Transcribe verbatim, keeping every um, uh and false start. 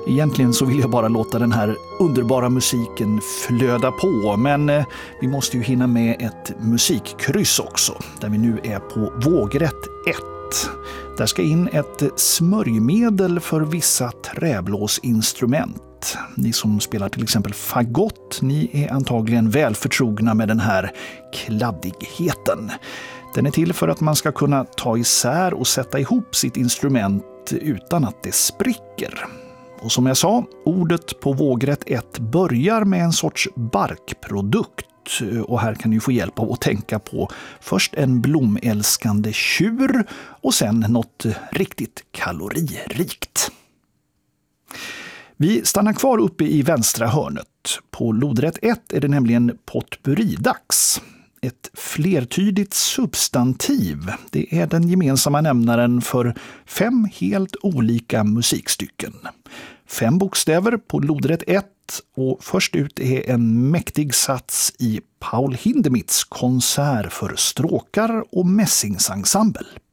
Egentligen så vill jag bara låta den här underbara musiken flöda på, men eh, vi måste ju hinna med ett musikkryss också, där vi nu är på vågrätt ett. Där ska in ett smörjmedel för vissa träblåsinstrument. Ni som spelar till exempel fagott, ni är antagligen väl förtrogna med den här kladdigheten. Den är till för att man ska kunna ta isär och sätta ihop sitt instrument utan att det spricker. Och som jag sa, ordet på vågrätt ett börjar med en sorts barkprodukt. Och här kan ni få hjälp av att tänka på först en blomälskande tjur och sen något riktigt kaloririkt. Vi stannar kvar uppe i vänstra hörnet. På lodrätt ett är det nämligen potpurridags. Ett flertydigt substantiv. Det är den gemensamma nämnaren för fem helt olika musikstycken. Fem bokstäver på lodrätt ett och först ut är en mäktig sats i Paul Hindemiths konsert för stråkar och mässingsensemble.